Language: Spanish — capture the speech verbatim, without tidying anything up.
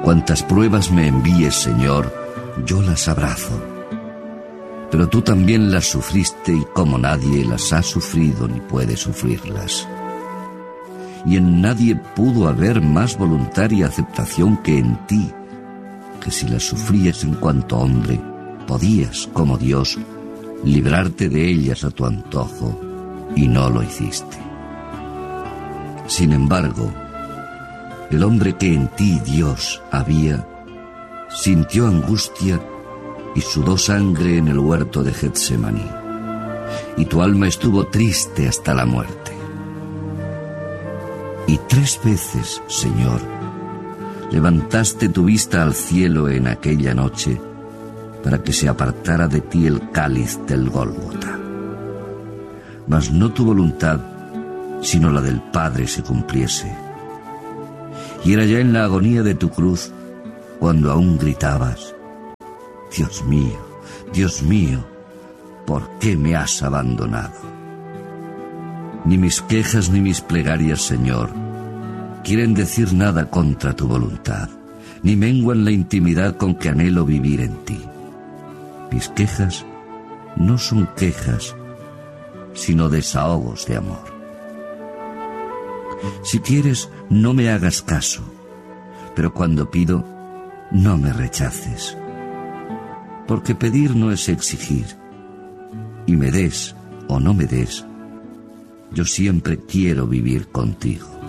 Cuantas pruebas me envíes, Señor, yo las abrazo. Pero tú también las sufriste y como nadie las ha sufrido ni puede sufrirlas. Y en nadie pudo haber más voluntad y aceptación que en ti, que si las sufrías en cuanto hombre, podías, como Dios, librarte de ellas a tu antojo, y no lo hiciste. Sin embargo, el hombre que en ti, Dios, había, sintió angustia y sudó sangre en el huerto de Getsemaní, y tu alma estuvo triste hasta la muerte. Y tres veces, Señor, levantaste tu vista al cielo en aquella noche para que se apartara de ti el cáliz del Gólgota. Mas no tu voluntad, sino la del Padre se cumpliese. Y era ya en la agonía de tu cruz cuando aún gritabas: Dios mío, Dios mío, ¿por qué me has abandonado? Ni mis quejas ni mis plegarias, Señor, quieren decir nada contra tu voluntad, ni menguan la intimidad con que anhelo vivir en ti. Mis quejas no son quejas, sino desahogos de amor. Si quieres, no me hagas caso, pero cuando pido, no me rechaces. Porque pedir no es exigir, y me des o no me des, yo siempre quiero vivir contigo.